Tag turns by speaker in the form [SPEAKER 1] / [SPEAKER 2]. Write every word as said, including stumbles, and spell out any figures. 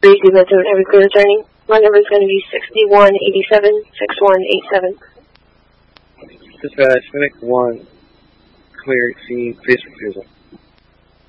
[SPEAKER 1] Receive that to every clear turning. My number is going to be sixty-one eighty-seven, sixty-one eighty-seven.
[SPEAKER 2] Dispatch, Phoenix one, clear, exceed, base refusal.